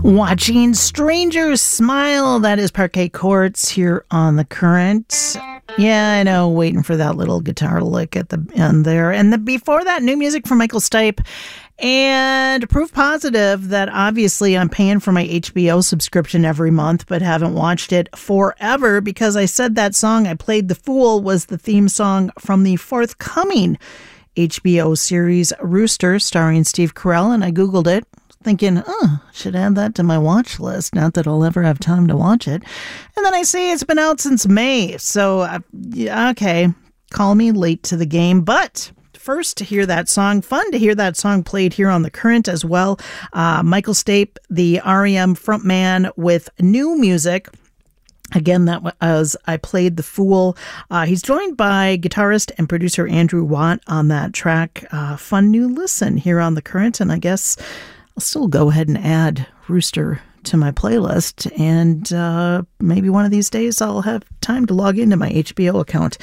Watching Strangers Smile. That is Parquet Courts here on The Current. Yeah, I know, waiting for that little guitar lick at the end there. And before that, new music from Michael Stipe. And proof positive that obviously I'm paying for my HBO subscription every month, but haven't watched it forever because I said that song I played The Fool was the theme song from the forthcoming HBO series Rooster starring Steve Carell, and I Googled it thinking, should add that to my watch list. Not that I'll ever have time to watch it. And then I see it's been out since May. So, okay, call me late to the game. But first to hear that song, fun to hear that song played here on The Current as well. Michael Stipe, the REM frontman with new music. Again, that was I Played The Fool. He's joined by guitarist and producer Andrew Watt on that track. Fun new listen here on The Current. And I guess I'll still go ahead and add Rooster to my playlist, and maybe one of these days I'll have time to log into my HBO account.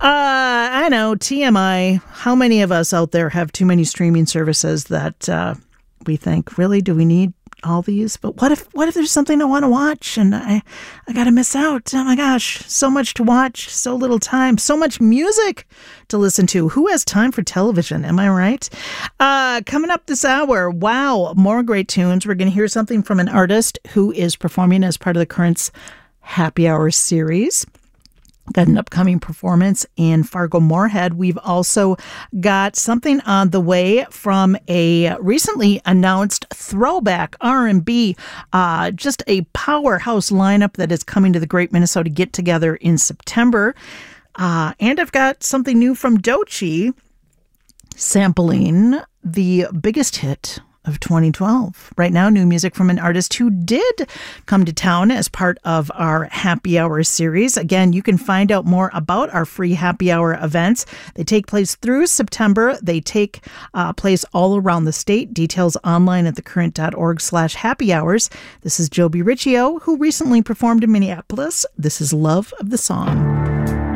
I know, TMI, how many of us out there have too many streaming services that we think, really, do we need all these? But what if there's something I want to watch and I gotta miss out? Oh my gosh, so much to watch, so little time, so much music to listen to. Who has time for television? Am I right? Coming up this hour, wow, more great tunes. We're going to hear something from an artist who is performing as part of the Current's Happy Hour series. Got an upcoming performance in Fargo-Moorhead. We've also got something on the way from a recently announced throwback R&B, just a powerhouse lineup that is coming to the Great Minnesota Get Together in September. And I've got something new from Doechii, sampling the biggest hit of 2012. Right now, new music from an artist who did come to town as part of our Happy Hour series. Again, you can find out more about our free Happy Hour events. They take place through September. They take place all around the state. Details online at thecurrent.org/happy hours. This is Joby Riccio, who recently performed in Minneapolis. This is Love of the Song.